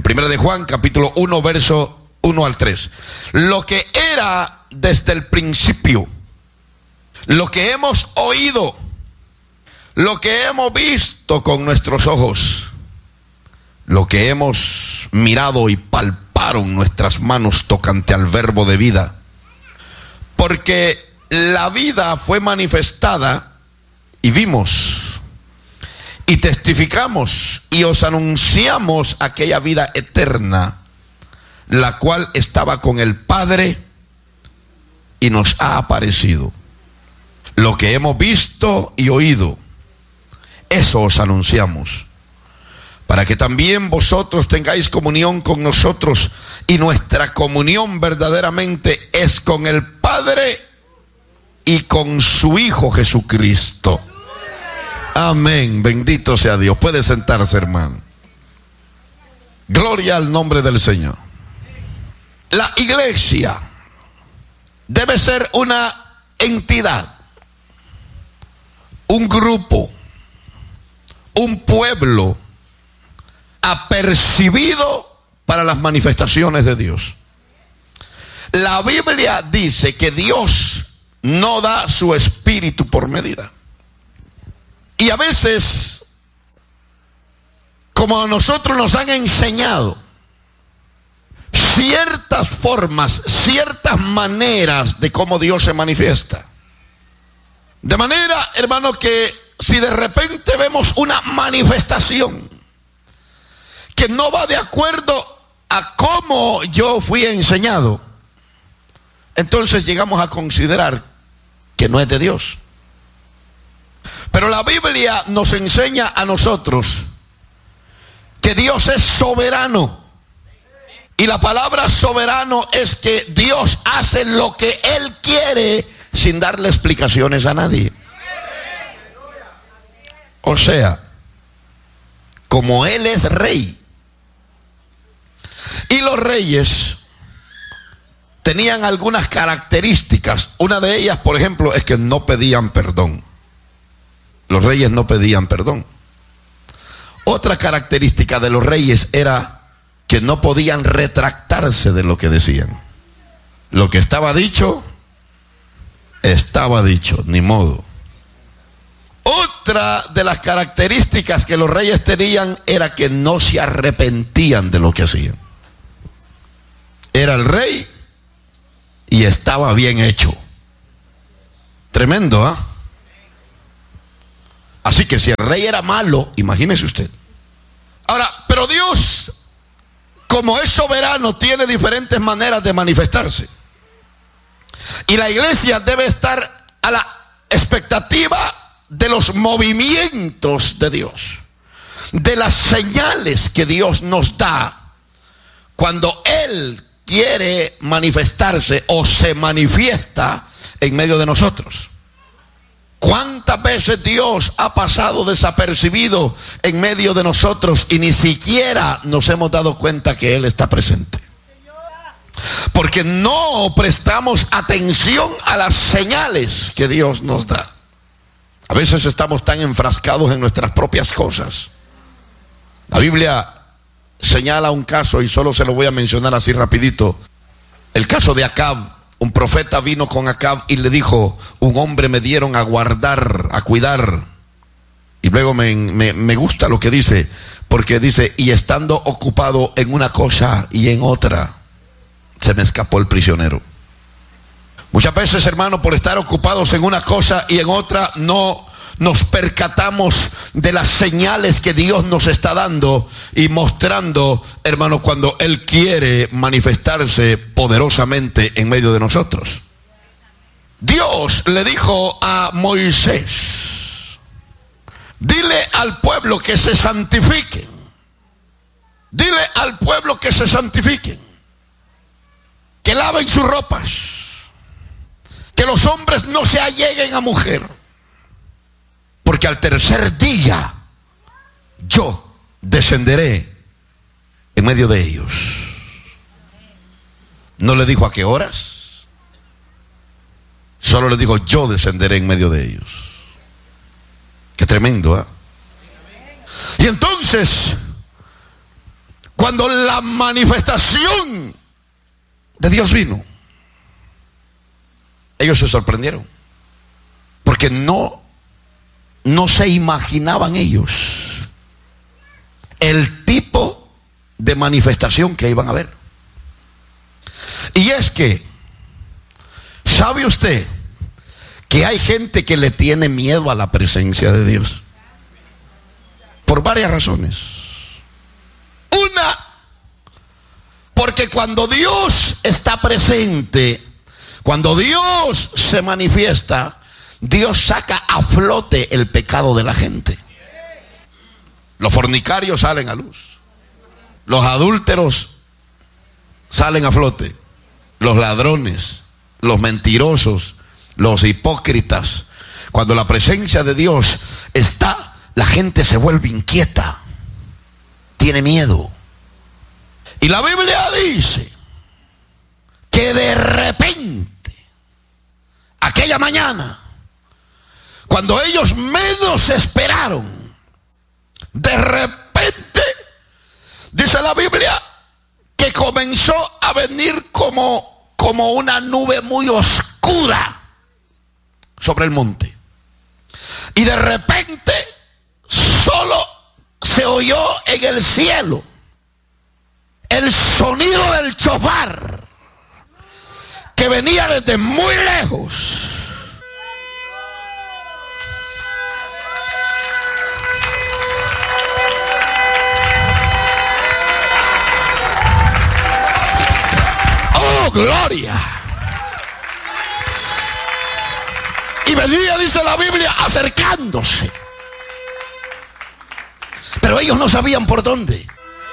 Primera de Juan, capítulo 1, verso 1 al 3. Lo que era desde el principio, lo que hemos oído, lo que hemos visto con nuestros ojos, lo que hemos mirado y palparon nuestras manos tocante al verbo de vida. Porque la vida fue manifestada y vimos y testificamos y os anunciamos aquella vida eterna, la cual estaba con el Padre y nos ha aparecido. Lo que hemos visto y oído, eso os anunciamos, para que también vosotros tengáis comunión con nosotros, y nuestra comunión verdaderamente es con el Padre y con su Hijo Jesucristo. Amén, bendito sea Dios. Puede sentarse, hermano. Gloria al nombre del Señor. La iglesia debe ser una entidad, un grupo, un pueblo apercibido para las manifestaciones de Dios. La Biblia dice que Dios no da su espíritu por medida. Y a veces, como a nosotros nos han enseñado ciertas formas, ciertas maneras de cómo Dios se manifiesta. De manera, hermano, que si de repente vemos una manifestación que no va de acuerdo a cómo yo fui enseñado, entonces llegamos a considerar que no es de Dios. Pero la Biblia nos enseña a nosotros que Dios es soberano. Y la palabra soberano es que Dios hace lo que Él quiere sin darle explicaciones a nadie. O sea, como Él es rey, y los reyes tenían algunas características. Una de ellas, por ejemplo, es que no pedían perdón. Los reyes no pedían perdón. Otra característica de los reyes era que no podían retractarse de lo que decían. Lo que estaba dicho, ni modo. Otra de las características que los reyes tenían era que no se arrepentían de lo que hacían. Era el rey y estaba bien hecho. Tremendo, ¿ah? Así que si el rey era malo, imagínese usted. Ahora, pero Dios, como es soberano, tiene diferentes maneras de manifestarse. Y la iglesia debe estar a la expectativa de los movimientos de Dios, de las señales que Dios nos da cuando Él quiere manifestarse o se manifiesta en medio de nosotros. ¿Cuántas veces Dios ha pasado desapercibido en medio de nosotros y ni siquiera nos hemos dado cuenta que Él está presente? Porque no prestamos atención a las señales que Dios nos da. A veces estamos tan enfrascados en nuestras propias cosas. La Biblia señala un caso y solo se lo voy a mencionar así rapidito. El caso de Acab. Un profeta vino con Acab y le dijo: un hombre me dieron a guardar, a cuidar. Y luego me gusta lo que dice, porque dice: y estando ocupado en una cosa y en otra, se me escapó el prisionero. Muchas veces, hermano, por estar ocupados en una cosa y en otra, no nos percatamos de las señales que Dios nos está dando y mostrando, hermano, cuando Él quiere manifestarse poderosamente en medio de nosotros. Dios le dijo a Moisés: dile al pueblo que se santifiquen. Dile al pueblo que se santifiquen, que laven sus ropas, que los hombres no se alleguen a mujer, porque al tercer día yo descenderé en medio de ellos. No le dijo a qué horas, solo le dijo: yo descenderé en medio de ellos. Qué tremendo, ¿eh? Y entonces, cuando la manifestación de Dios vino, ellos se sorprendieron, porque no se imaginaban ellos el tipo de manifestación que iban a ver. Y es que, ¿sabe usted que hay gente que le tiene miedo a la presencia de Dios? Por varias razones. Una, porque cuando Dios está presente, cuando Dios se manifiesta, Dios saca a flote el pecado de la gente. Los fornicarios salen a luz. Los adúlteros salen a flote. Los ladrones, los mentirosos, los hipócritas. Cuando la presencia de Dios está, la gente se vuelve inquieta, tiene miedo. Y la Biblia dice que de repente, aquella mañana, cuando ellos menos esperaron, de repente, dice la Biblia, que comenzó a venir como una nube muy oscura sobre el monte. Y de repente solo se oyó en el cielo el sonido del chofar, que venía desde muy lejos. ¡Oh, gloria! Y venía, dice la Biblia, acercándose. Pero ellos no sabían por dónde.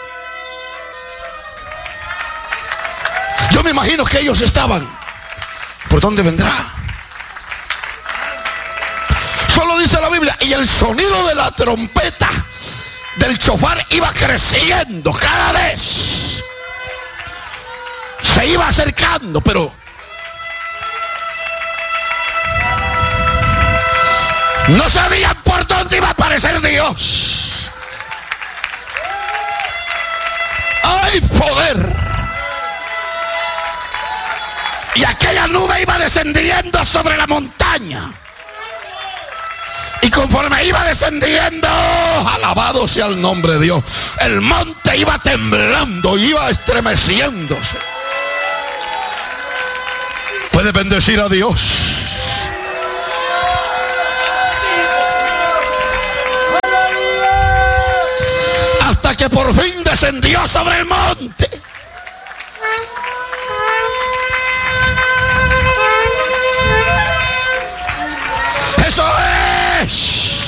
Yo me imagino que ellos estaban, ¿por dónde vendrá? Solo dice la Biblia, y el sonido de la trompeta del chofar iba creciendo cada vez. Se iba acercando, pero no sabían por dónde iba a aparecer Dios. ¡Hay poder! Y aquella nube iba descendiendo sobre la montaña. Y conforme iba descendiendo, alabado sea el nombre de Dios, el monte iba temblando, iba estremeciéndose. ¿Puede bendecir a Dios? Hasta que por fin descendió sobre el monte. Eso es.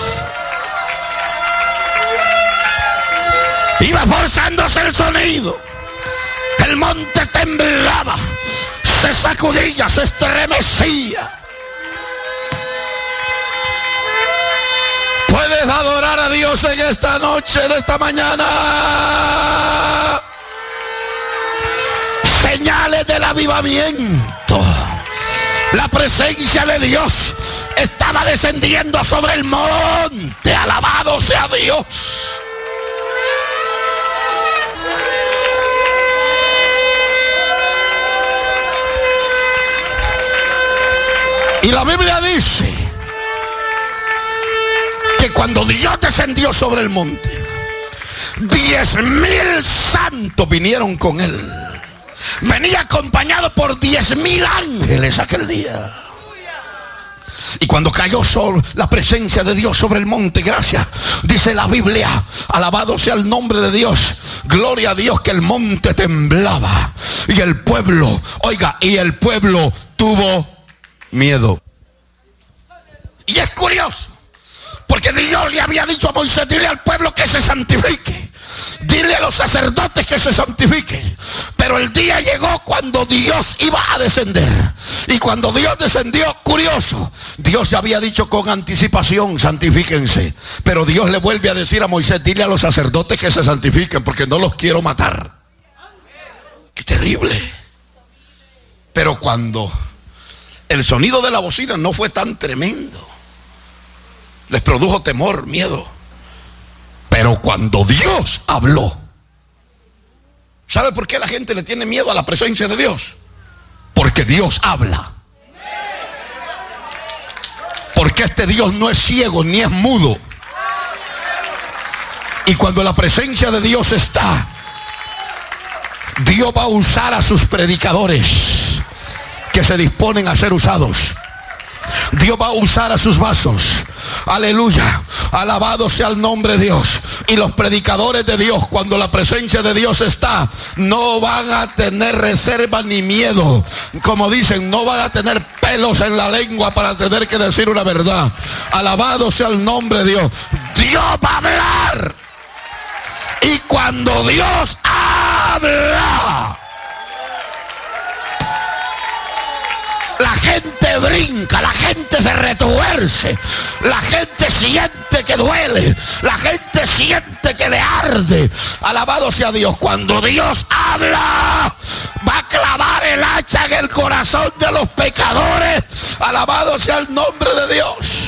Iba forzándose el sonido. El monte temblaba, se sacudía, se estremecía. Puedes adorar a Dios en esta noche, en esta mañana. Señales del avivamiento. La presencia de Dios estaba descendiendo sobre el monte. Alabado sea Dios. Y la Biblia dice que cuando Dios descendió sobre el monte, 10,000 santos vinieron con él. Venía acompañado por 10,000 ángeles aquel día. Y cuando cayó la presencia de Dios sobre el monte, gracias, dice la Biblia, alabado sea el nombre de Dios, gloria a Dios, que el monte temblaba. Y el pueblo, oiga, y el pueblo tuvo miedo. Y es curioso, porque Dios le había dicho a Moisés, dile al pueblo que se santifique, dile a los sacerdotes que se santifiquen. Pero el día llegó cuando Dios iba a descender. Y cuando Dios descendió, curioso, Dios ya había dicho con anticipación, santifíquense. Pero Dios le vuelve a decir a Moisés, dile a los sacerdotes que se santifiquen, porque no los quiero matar. ¡Qué terrible! Pero cuando el sonido de la bocina no fue tan tremendo, les produjo temor, miedo. Pero cuando Dios habló, ¿Sabe por qué la gente le tiene miedo a la presencia de Dios? Porque Dios habla. Porque este Dios no es ciego ni es mudo. Y cuando la presencia de Dios está, Dios va a usar a sus predicadores que se disponen a ser usados. Dios va a usar a sus vasos. Aleluya. Alabado sea el nombre de Dios. Y los predicadores de Dios, cuando la presencia de Dios está, no van a tener reserva ni miedo. Como dicen, no van a tener pelos en la lengua para tener que decir una verdad. Alabado sea el nombre de Dios. Dios va a hablar. Y cuando Dios habla, la gente brinca, la gente se retuerce, la gente siente que duele, la gente siente que le arde. Alabado sea Dios. Cuando Dios habla, va a clavar el hacha en el corazón de los pecadores. Alabado sea el nombre de Dios.